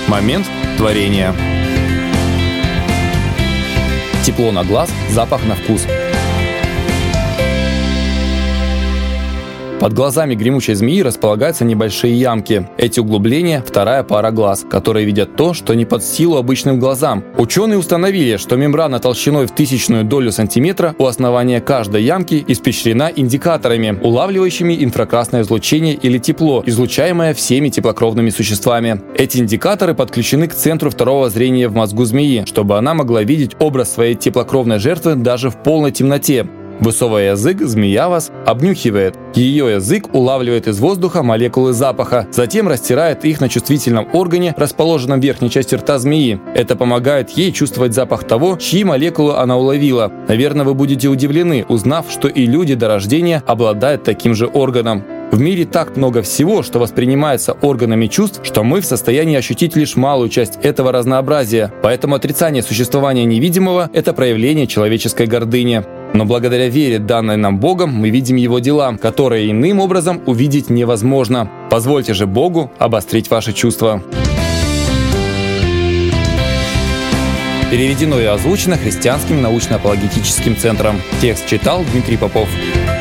Момент творения. Тепло на глаз, запах на вкус. Под глазами гремучей змеи располагаются небольшие ямки. Эти углубления – вторая пара глаз, которые видят то, что не под силу обычным глазам. Ученые установили, что мембрана толщиной в 1000 долю сантиметра у основания каждой ямки испещрена индикаторами, улавливающими инфракрасное излучение или тепло, излучаемое всеми теплокровными существами. Эти индикаторы подключены к центру второго зрения в мозгу змеи, чтобы она могла видеть образ своей теплокровной жертвы даже в полной темноте. Высовывая язык, змея вас обнюхивает. Ее язык улавливает из воздуха молекулы запаха, затем растирает их на чувствительном органе, расположенном в верхней части рта змеи. Это помогает ей чувствовать запах того, чьи молекулы она уловила. Наверное, вы будете удивлены, узнав, что и люди до рождения обладают таким же органом. В мире так много всего, что воспринимается органами чувств, что мы в состоянии ощутить лишь малую часть этого разнообразия. Поэтому отрицание существования невидимого – это проявление человеческой гордыни. Но благодаря вере, данной нам Богом, мы видим Его дела, которые иным образом увидеть невозможно. Позвольте же Богу обострить ваши чувства. Переведено и озвучено Христианским научно-апологетическим центром. Текст читал Дмитрий Попов.